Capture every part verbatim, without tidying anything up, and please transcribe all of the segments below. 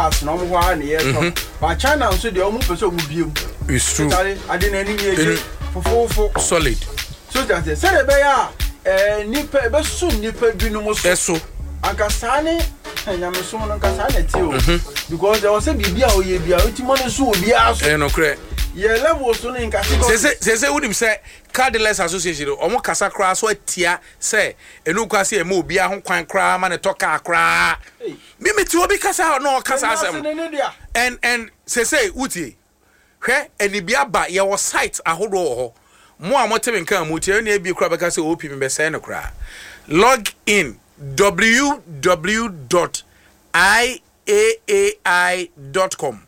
as no mo ha na ye but China so de o mu pese o mu biem it's true I didn't any ye fofofo solid so that say say be ya eh nipa be su nipa bi no mo so ankasane nyame so no ankasane ti o because there was a bibia o ye bia o ti mo no so obi aso eh no kre ye level so no nkase say say say unim say car dealers association omo kasa kra so atia say enu kwase e ma obi a ho kwan kra ma ne toka kra me me ti obi kasa no kasa asem and and say say uti hwe eni bia ba ye wo site ahodo ho mo a mo tebe nkan mo ti eni bi kra be kasa opi me be say no kra log in w w w dot i a a i dot com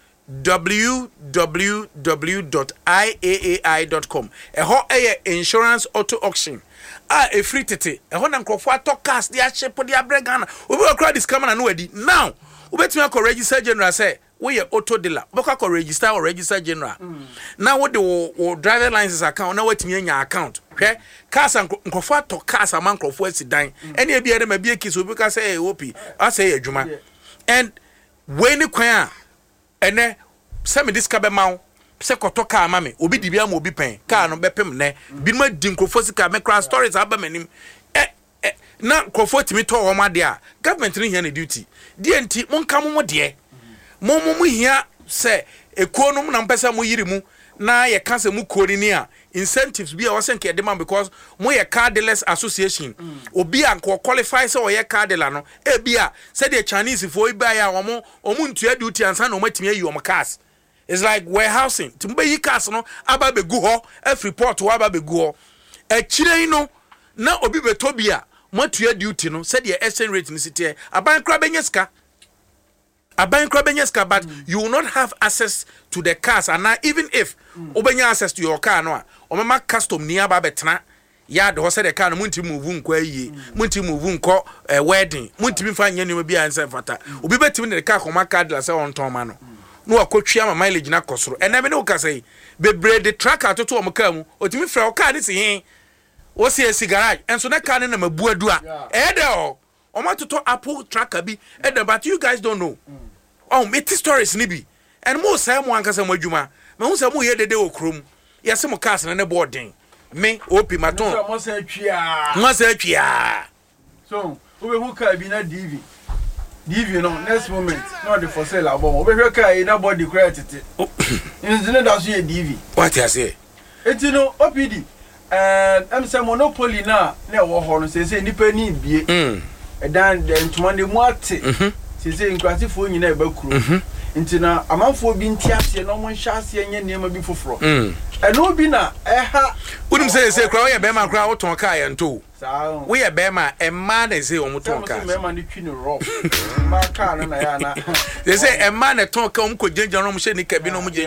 w w w dot i a a i dot com eho eye insurance auto auction ah e free tete eho na nkrofo atokast dia shepo dia bregana obi okra dis camera na wadi now obetumi akọ register general say we ye auto dealer obekọ akọ register or register general now what the driver license account na watumi anya account hwe cars nkrofo atokast am nkrofo asidan ene e bia de ma bia kisi obi ka say opi asay adwuma and when ni kwan ene se me dis ka be mawo se koto car ma me obi dibia ma obi pen car no bepem ne bi ma di nkrofo sika me crash stories aba manim eh, eh na nkrofo timi to wo ma de a government ni hia na duty die nti monka mo mo de mo mo mo hia se ekuo no na mpesa mo yiri mu na ye ka se mu kori ni a incentives bi a wose nke de man because mo ye car dealers association mm. obi a nko qualify se o ye car dealer no e bi a se de Chinese fo iba ya omo omo ntua duty ansa na omatimi ayi omo cars it's like warehousing timbe yi cars no aba begu ho every port wa aba begu ho e kire no na obi beto bi a matua duty no se de exchange rate ni sitie aban kra benyeska aban kra benyeska but mm. you will not have access to the cars and now even if mm. obenya access to your car no a omema custom ni aba betena ya de ho se de car no munti move nko ayi munti move nko wedding munti mi fa nya ni bi ansa fata obi betimi de car koma card la se on ton ma no no akotwia ma mileage na kosoro ena me ne o kasa yi bebre de track atoto o mka mu otimi fra o car ni si hin o si esi garage enso na car ni na mabu adua e de o o matoto apple tracker bi e de but you guys don't know oh me t stories ni bi and mo say mo ankasa mo adwuma me hu say mo ye dede okrom yese mo cars na ne boarding me opi maton mo say twia mo say twia so we hu car bi na dv dv no next moment no the for sale abom we hwe car na body credit instead that you dv what you say eti no opd and am say monopoly na na wo ho no say say nipa ni bie mm e dan den tuma ne mu ate mhm say say nkwasifo nyina e bakuro mhm nti na amanfo bi nti ase no mo nhya ase nya niam bi foforo mm eno bi na eha unim say say kra we be ma kra wo ton car ye nto saa we ye be ma e ma na say o mo ton car me ma ni twi ni ro ma car na ya na they say e ma na ton car o mo ko jenjan no mo hye ni kabi no mo